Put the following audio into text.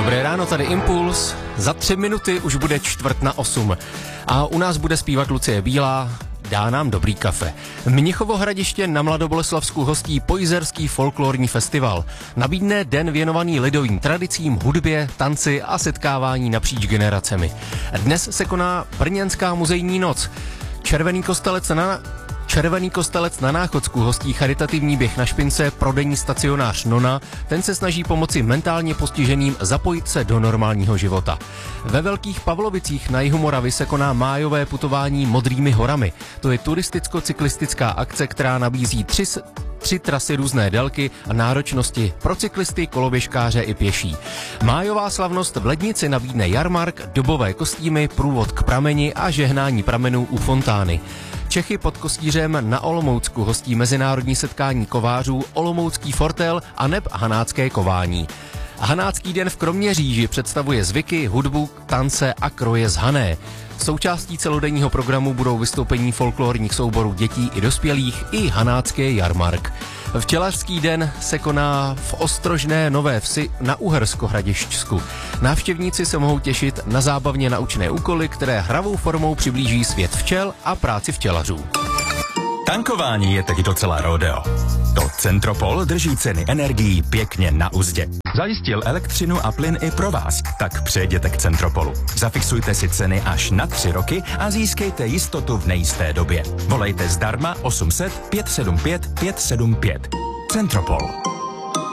Dobré ráno, tady Impuls. Za 3 minuty už bude 7:45. A u nás bude zpívat Lucie Bílá, dá nám dobrý kafe. Mnichovo Hradiště na Mladoboleslavsku hostí Pojizerský folklorní festival. Nabídne den věnovaný lidovým tradicím, hudbě, tanci a setkávání napříč generacemi. Dnes se koná Brněnská muzejní noc. Červený kostelec na Náchodsku hostí charitativní běh na špince prodejní stacionář Nona. Ten se snaží pomoci mentálně postiženým zapojit se do normálního života. Ve Velkých Pavlovicích na jihu Moravy se koná májové putování Modrými horami. To je turisticko-cyklistická akce, která nabízí tři trasy různé délky a náročnosti pro cyklisty, koloběžkáře i pěší. Májová slavnost v Lednici nabídne jarmark, dobové kostýmy, průvod k prameni a žehnání pramenů u fontány. Čechy pod Kostířem na Olomoucku hostí mezinárodní setkání kovářů Olomoucký fortel a neb Hanácké kování. Hanácký den v Kroměříži představuje zvyky, hudbu, tance a kroje z Hané. Součástí celodenního programu budou vystoupení folklorních souborů dětí i dospělých i Hanácké jarmark. Včelařský den se koná v Ostrožné Nové Vsi na Uhersko-Hradišťsku. Návštěvníci se mohou těšit na zábavně naučné úkoly, které hravou formou přiblíží svět včel a práci včelařů. Tankování je teď docela rodeo. To Centropol drží ceny energií pěkně na uzdě. Zajistil elektřinu a plyn i pro vás, tak přejděte k Centropolu. Zafixujte si ceny až na 3 roky a získejte jistotu v nejisté době. Volejte zdarma 800 575 575. Centropol.